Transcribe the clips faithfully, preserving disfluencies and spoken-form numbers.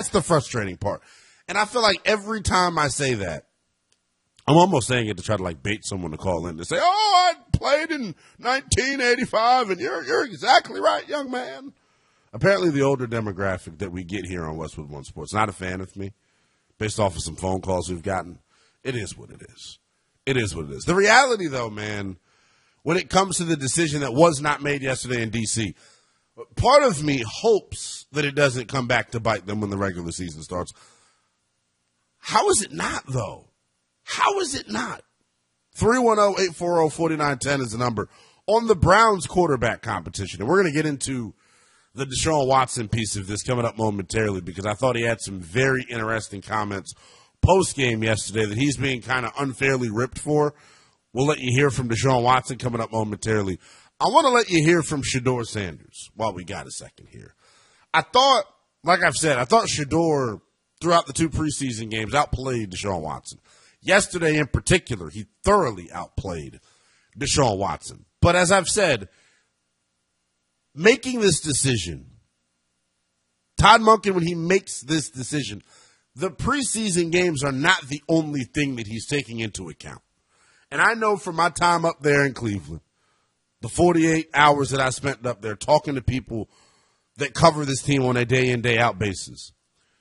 that's the frustrating part. And I feel like every time I say that, I'm almost saying it to try to like bait someone to call in to say, oh, I played in nineteen eighty-five, and you're you're exactly right, young man. Apparently the older demographic that we get here on Westwood One Sports, not a fan of me, based off of some phone calls we've gotten. It is what it is. It is what it is. The reality, though, man, when it comes to the decision that was not made yesterday in D C, part of me hopes that it doesn't come back to bite them when the regular season starts. How is it not, though? How is it not? three one zero, eight four zero, four nine one zero is the number on the Browns quarterback competition. And we're going to get into the Deshaun Watson piece of this coming up momentarily because I thought he had some very interesting comments post-game yesterday that he's being kind of unfairly ripped for. We'll let you hear from Deshaun Watson coming up momentarily. I want to let you hear from Shedeur Sanders while we got a second here. I thought, like I've said, I thought Shedeur, throughout the two preseason games, outplayed Deshaun Watson. Yesterday in particular, he thoroughly outplayed Deshaun Watson. But as I've said, making this decision, Todd Monken, when he makes this decision, the preseason games are not the only thing that he's taking into account. And I know from my time up there in Cleveland, the forty-eight hours that I spent up there talking to people that cover this team on a day-in, day-out basis,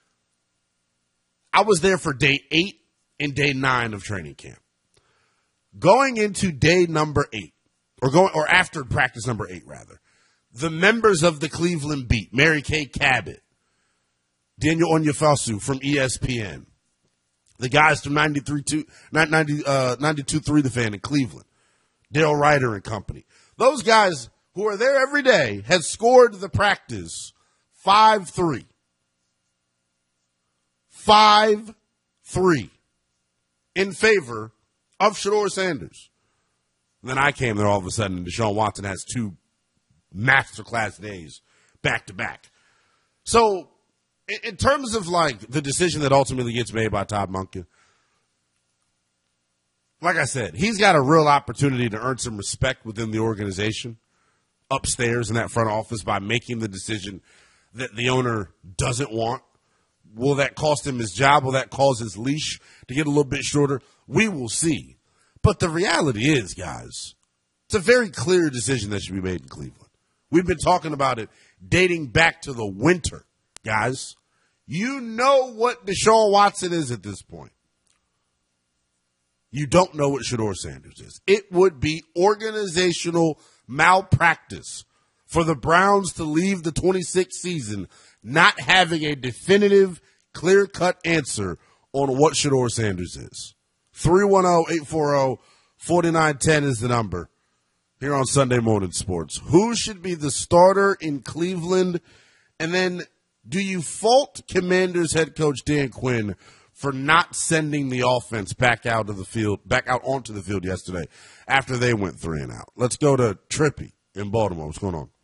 I was there for day eight and day nine of training camp. Going into day number eight, or going or after practice number eight, rather, the members of the Cleveland beat, Mary Kay Cabot, Daniel Onyefasu from E S P N, the guys from ninety-three two, ninety, uh, ninety-two three The Fan in Cleveland, Dale Ryder and company. Those guys who are there every day had scored the practice five three. five three in favor of Shedeur Sanders. And then I came there all of a sudden, and Deshaun Watson has two masterclass days back to back. So, in terms of like the decision that ultimately gets made by Todd Monken, like I said, he's got a real opportunity to earn some respect within the organization upstairs in that front office by making the decision that the owner doesn't want. Will that cost him his job? Will that cause his leash to get a little bit shorter? We will see. But the reality is, guys, it's a very clear decision that should be made in Cleveland. We've been talking about it dating back to the winter, guys. You know what Deshaun Watson is at this point. You don't know what Shedeur Sanders is. It would be organizational malpractice for the Browns to leave the twenty-sixth season not having a definitive, clear-cut answer on what Shedeur Sanders is. three one zero, eight four zero, four nine one zero is the number here on Sunday Morning Sports. Who should be the starter in Cleveland? And then do you fault Commanders head coach Dan Quinn for not sending the offense back out of the field, back out onto the field yesterday after they went three and out? Let's go to Trippy in Baltimore. What's going on?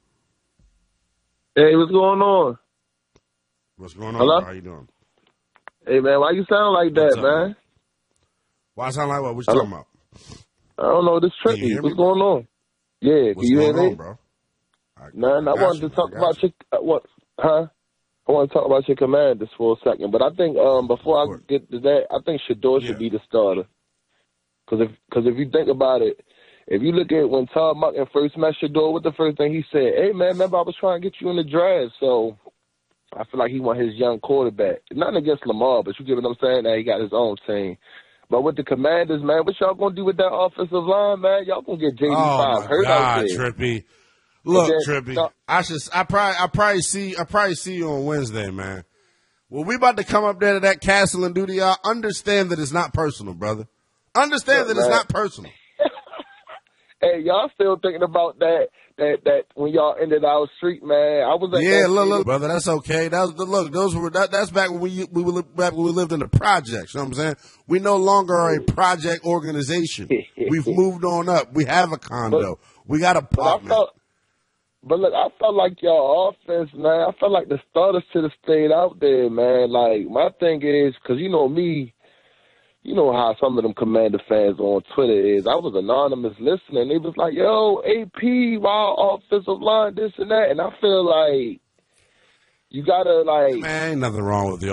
Hey, what's going on? What's going on? Hello? How you doing? Hey, man, why you sound like that, man? Why sound like what? What you talking about? I don't know. This Can you tricky. hear What's me? going on? Yeah, What's can you going hear on, me? bro? I, Man, I, I got wanted you. to talk I got about you. your, uh, what, huh? I want to talk about your Commanders for a second, but I think um, before I Sure. get to that, I think Shedeur Yeah. should be the starter. Because if, cause if you think about it, if you look at when Todd Monken first met Shedeur, what the first thing he said? Hey, man, remember I was trying to get you in the draft, so I feel like he want his young quarterback. Nothing against Lamar, but you get what I'm saying? That he got his own team. But with the Commanders, man, what y'all going to do with that offensive line, man? Y'all going to get J D five Oh my hurt out God, there. Trippy! Look, then- Trippy, no. I should, I probably, I probably see, I probably see you on Wednesday, man. Well, we about to come up there to that castle and do the y'all. Understand that it's not personal, brother. Understand Yeah, that it's man. not personal. Hey, y'all still thinking about that, that, that when y'all ended our street, man? I was at Yeah, that look, stadium. look, brother, that's okay. That was the look. Those were that, that's back when we we were back when we lived in the projects. You know what I'm saying? We no longer are a project organization. We've moved on up. We have a condo. We got an But I apartment. felt, but look, I felt like y'all offense, man. I felt like the starters should have stayed out there, man. Like, my thing is, because you know me, you know how some of them Commander fans on Twitter is. I was anonymous listening. They was like, yo, A P, wild offensive line, this and that. And I feel like you got to, like, Man, ain't nothing wrong with the